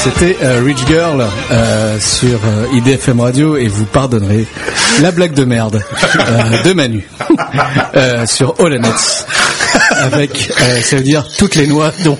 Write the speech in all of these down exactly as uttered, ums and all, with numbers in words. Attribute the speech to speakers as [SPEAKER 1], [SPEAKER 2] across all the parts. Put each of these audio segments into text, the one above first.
[SPEAKER 1] C'était euh, Rich Girl euh, sur euh, I D F M Radio et vous pardonnerez la blague de merde euh, de Manu euh, sur All Nuts avec euh, ça veut dire toutes les noix donc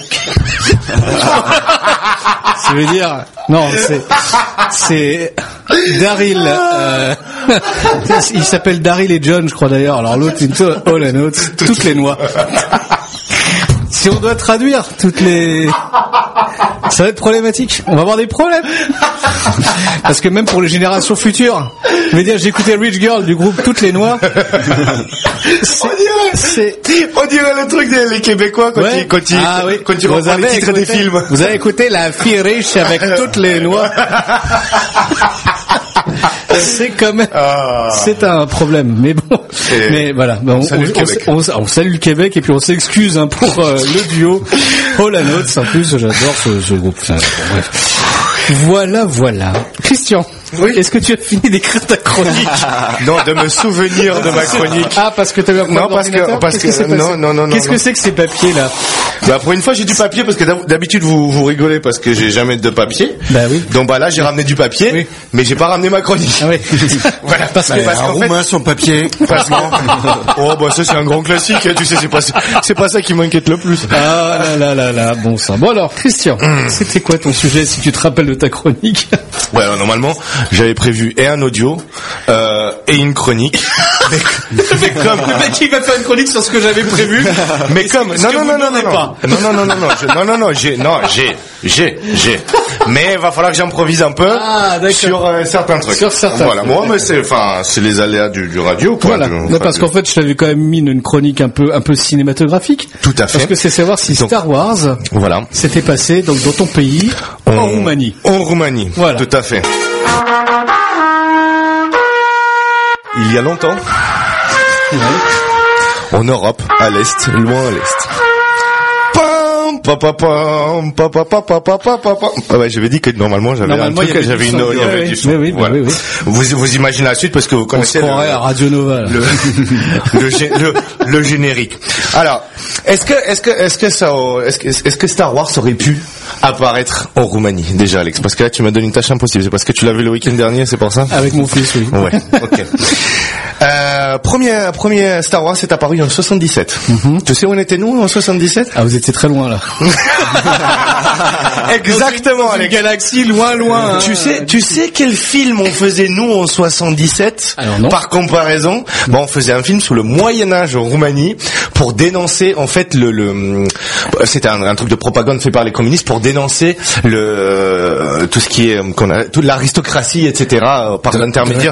[SPEAKER 1] ça veut dire non c'est c'est Daryl euh, il s'appelle Daryl et John je crois d'ailleurs alors l'autre c'est All Nuts toutes les noix. Si on doit traduire toutes les... Ça va être problématique. On va avoir des problèmes. Parce que même pour les générations futures, je veux dire, j'ai écouté Rich Girl du groupe Toutes les Noix.
[SPEAKER 2] C'est, on dirait, c'est, on dirait le truc des les Québécois quand
[SPEAKER 1] ouais.
[SPEAKER 2] ils, quand ils,
[SPEAKER 1] ah, oui.
[SPEAKER 2] quand ils reprennent les titres
[SPEAKER 1] écouté,
[SPEAKER 2] des films.
[SPEAKER 1] Vous avez écouté La fille riche avec toutes les noix. C'est quand même,
[SPEAKER 2] ah.
[SPEAKER 1] c'est un problème, mais bon,
[SPEAKER 2] c'est...
[SPEAKER 1] mais voilà, on, on, salue on, on, on salue le Québec et puis on s'excuse hein, pour euh, le duo All Nuts. En plus, j'adore ce, ce groupe. Enfin, bon, bref. Voilà, voilà. Christian, oui. Est-ce que tu as fini d'écrire ta chronique?
[SPEAKER 2] Non, de me souvenir de ma chronique.
[SPEAKER 1] Ah, parce que tu as eu un
[SPEAKER 2] non, parce que, parce que, que non, non, non,
[SPEAKER 1] Qu'est-ce
[SPEAKER 2] non.
[SPEAKER 1] que c'est que ces papiers là?
[SPEAKER 2] Bah pour une fois j'ai du papier parce que d'habitude vous vous rigolez parce que j'ai jamais de papier.
[SPEAKER 1] Bah oui.
[SPEAKER 2] Donc bah là j'ai ramené du papier, oui. Mais j'ai pas ramené ma chronique.
[SPEAKER 1] Ah oui.
[SPEAKER 2] Voilà parce
[SPEAKER 3] bah,
[SPEAKER 2] que parce
[SPEAKER 3] qu'en
[SPEAKER 2] roumain
[SPEAKER 3] fait son papier.
[SPEAKER 2] Parce que oh bah ça c'est un grand classique, hein, tu sais c'est pas c'est pas ça qui m'inquiète le plus.
[SPEAKER 1] Ah là là là là bon sang. Bon alors Christian, mmh. C'était quoi ton sujet si tu te rappelles de ta chronique?
[SPEAKER 2] Ouais alors, normalement j'avais prévu et un audio euh, et une chronique. mais, mais comme
[SPEAKER 1] le mec il va faire une chronique sur ce que j'avais prévu.
[SPEAKER 2] Mais comme non non non non non
[SPEAKER 1] pas.
[SPEAKER 2] non non non non non je, non non non j'ai non j'ai j'ai j'ai mais il va falloir que j'improvise un peu
[SPEAKER 1] ah,
[SPEAKER 2] sur euh, certains trucs.
[SPEAKER 1] Sur certains.
[SPEAKER 2] Voilà moi mais c'est enfin c'est les aléas du, du radio quoi.
[SPEAKER 1] Voilà.
[SPEAKER 2] Du,
[SPEAKER 1] non, parce qu'en fait je t'avais quand même mis une, une chronique un peu un peu cinématographique.
[SPEAKER 2] Tout à fait.
[SPEAKER 1] Parce que c'est savoir si donc, Star Wars
[SPEAKER 2] voilà
[SPEAKER 1] s'était passé donc dans ton pays
[SPEAKER 2] on,
[SPEAKER 1] en Roumanie.
[SPEAKER 2] En Roumanie.
[SPEAKER 1] Voilà.
[SPEAKER 2] Tout à fait. Il y a longtemps.
[SPEAKER 1] Ouais.
[SPEAKER 2] En Europe, à l'est, loin à l'est. Pam, pam, pam, pam, pam, pam, pam, pam, pam, pam. Ah ouais, j'avais dit que normalement j'avais
[SPEAKER 1] normalement,
[SPEAKER 2] un truc, j'avais une, il y avait du son.
[SPEAKER 1] Oui, oui,
[SPEAKER 2] voilà.
[SPEAKER 1] oui, oui.
[SPEAKER 2] Vous, vous imaginez la suite parce que vous connaissez.
[SPEAKER 1] On se croirait
[SPEAKER 2] le,
[SPEAKER 1] à Radio Nova. Là.
[SPEAKER 2] Le, le, le, le générique. Alors, est-ce que, est-ce que, est-ce que ça, est-ce que, est-ce que Star Wars aurait pu apparaître en Roumanie déjà, Alex? Parce que là, tu m'as donné une tâche impossible. C'est parce que tu l'as vu le week-end dernier, c'est pour ça?
[SPEAKER 1] Avec mon fils, oui.
[SPEAKER 2] Ouais. Ok. Euh, premier, premier Star Wars est apparu en soixante-dix-sept. Mm-hmm. Tu sais où on était nous en soixante-dix-sept?
[SPEAKER 1] Ah, vous étiez très loin là.
[SPEAKER 2] Exactement,
[SPEAKER 1] Alex. Une galaxie loin, loin.
[SPEAKER 2] Tu
[SPEAKER 1] hein.
[SPEAKER 2] sais, tu sais quel film on faisait nous en soixante-dix-sept?
[SPEAKER 1] Alors non.
[SPEAKER 2] Par comparaison, bon, on faisait un film sous le Moyen Âge en Roumanie pour dénoncer en fait le, le c'était un, un truc de propagande fait par les communistes pour dénoncer le tout ce qui est qu'on a toute l'aristocratie, et cetera. Par l'intermédiaire